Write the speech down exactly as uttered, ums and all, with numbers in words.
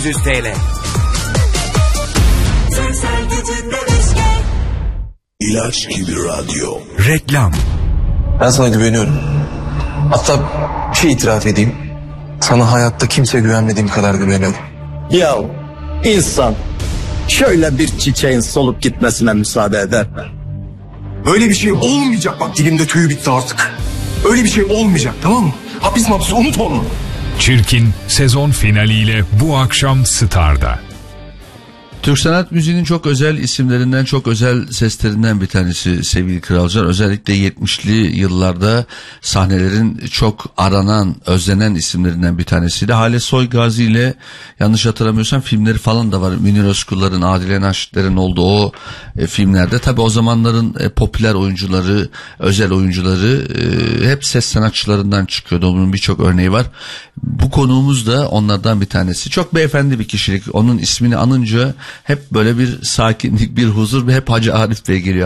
yüz T L. İlaç gibi radyo. Reklam. Ben sana güveniyorum. Hatta bir şey itiraf edeyim. Sana hayatta kimse güvenmediğim kadar güveniyorum. Ya insan şöyle bir çiçeğin solup gitmesine müsaade eder mi? Böyle bir şey olmayacak, bak dilimde tüyü bitti artık. Öyle bir şey olmayacak, tamam mı? Hapis mapis unut onu. Çirkin sezon finaliyle bu akşam Star'da. Türk sanat müziğinin çok özel isimlerinden, çok özel seslerinden bir tanesi sevgili kralcılar. Özellikle yetmişli yıllarda sahnelerin çok aranan, özlenen isimlerinden bir tanesiydi. Hale Soygazi ile yanlış hatırlamıyorsam filmleri falan da var. Münir Özkulların, Adile Naşitler'in olduğu o e, filmlerde. Tabii o zamanların e, popüler oyuncuları, özel oyuncuları e, hep ses sanatçılarından çıkıyordu. Bunun birçok örneği var. Bu konuğumuz da onlardan bir tanesi. Çok beyefendi bir kişilik. Onun ismini anınca hep böyle bir sakinlik, bir huzur ve hep Hacı Arif Bey geliyor.